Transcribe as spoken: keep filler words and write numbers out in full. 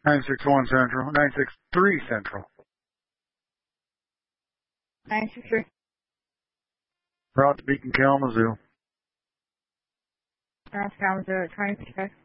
nine six one Central. nine six three Central. nine six three. Route to Beacon, Kalamazoo. Route to Kalamazoo at twenty fifty-five.